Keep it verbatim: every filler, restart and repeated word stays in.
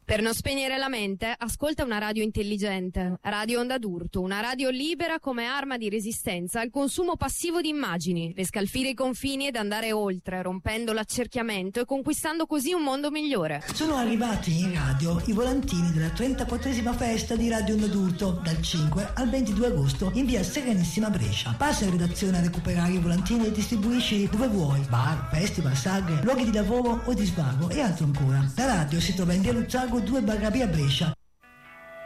Per non spegnere la mente, ascolta una radio intelligente. Radio Onda d'Urto, una radio libera come arma di resistenza al consumo passivo di immagini, per scalfire i confini ed andare oltre, rompendo l'accerchiamento e conquistando così un mondo migliore. Sono arrivati in radio i volantini della trentaquattresima festa di Radio Onda d'Urto, dal cinque al ventidue agosto in via Serenissima Brescia. Passa in redazione a recuperare i volantini e distribuisci dove vuoi: bar, festival, sagre, luoghi di lavoro o di svago e altro ancora. La radio si trova in via Luzzargo due barra via Brescia